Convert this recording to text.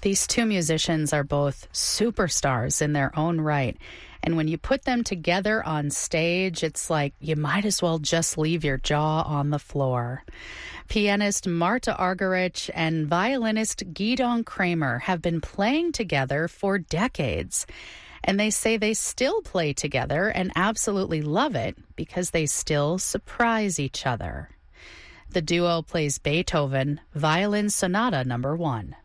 These two musicians are both superstars in their own right. And when you put them together on stage, it's like you might as well just leave your jaw on the floor. Pianist Marta Argerich and violinist Gidon Kramer have been playing together for decades. And they say they still play together and absolutely love it because they still surprise each other. The duo plays Beethoven Violin Sonata No. 1.